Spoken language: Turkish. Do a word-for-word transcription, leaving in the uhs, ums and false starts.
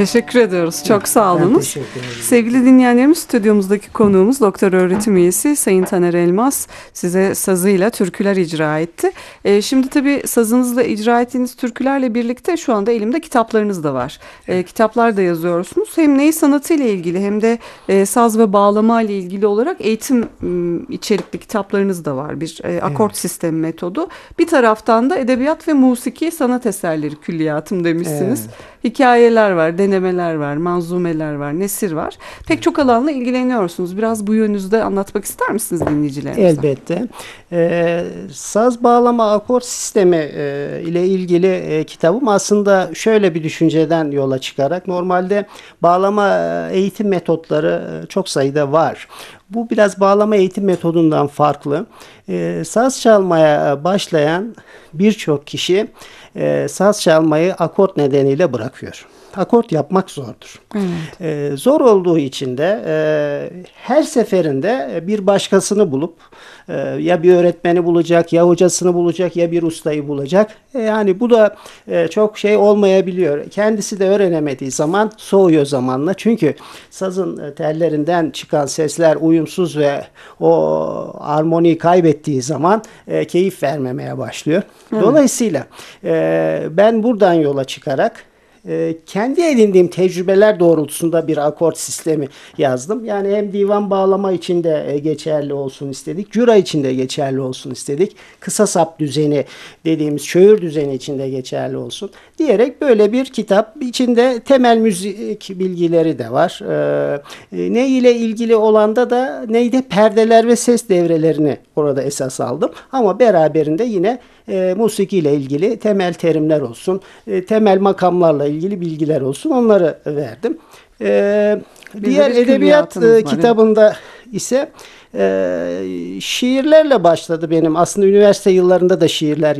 Teşekkür ediyoruz. Çok sağ Ben olunuz. teşekkür ederim. Sevgili dinleyenlerimiz, stüdyomuzdaki konuğumuz doktor öğretim üyesi Sayın Taner Elmas size sazıyla türküler icra etti. E, şimdi tabii sazınızla icra ettiğiniz türkülerle birlikte şu anda elimde kitaplarınız da var. E, kitaplar da yazıyorsunuz. Hem ney sanatı ile ilgili hem de e, saz ve bağlama ile ilgili olarak eğitim m, içerikli kitaplarınız da var. Bir e, akort Evet. sistemi metodu. Bir taraftan da edebiyat ve musiki sanat eserleri külliyatım demişsiniz. Evet. Hikayeler var, denemeler var, manzumeler var, nesir var. Pek çok alanla ilgileniyorsunuz. Biraz bu yönünüzde anlatmak ister misiniz dinleyicilerimize? Elbette. Ee, saz bağlama akor sistemi e, ile ilgili e, kitabım aslında şöyle bir düşünceden yola çıkarak, normalde bağlama e, eğitim metotları e, çok sayıda var. Bu biraz bağlama eğitim metodundan farklı. Ee, saz çalmaya başlayan birçok kişi e, saz çalmayı akort nedeniyle bırakıyor. Akort yapmak zordur. Evet. Ee, zor olduğu için de e, her seferinde bir başkasını bulup e, ya bir öğretmeni bulacak, ya hocasını bulacak, ya bir ustayı bulacak. E, yani bu da e, çok şey olmayabiliyor. Kendisi de öğrenemediği zaman soğuyor zamanla. Çünkü sazın e, tellerinden çıkan sesler uyumsuz ve o armoniyi kaybettiği zaman e, keyif vermemeye başlıyor. Evet. Dolayısıyla e, ben buradan yola çıkarak Ee, kendi edindiğim tecrübeler doğrultusunda bir akort sistemi yazdım. Yani hem divan bağlama için de e, geçerli olsun istedik. Cüra için de geçerli olsun istedik. Kısa sap düzeni dediğimiz şöğür düzeni için de geçerli olsun diyerek böyle bir kitap. İçinde temel müzik bilgileri de var. Ee, ney ile ilgili olanda da neyde perdeler ve ses devrelerini orada esas aldım. Ama beraberinde yine e, musiki ile ilgili temel terimler olsun, e, temel makamlarla ilgili bilgiler olsun, onları verdim. E, diğer bir edebiyat külliyatınız e, var, kitabında ise e, şiirlerle başladı benim. Aslında üniversite yıllarında da şiirler